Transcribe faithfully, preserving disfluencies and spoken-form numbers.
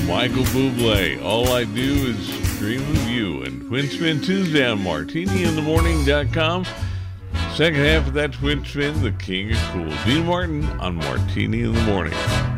Michael Bublé. All I do is dream of you. And Twin Spin Tuesday on martini in the morning dot com. Second half of that Twin Spin, the king of cool. Dean Martin on Martini in the Morning.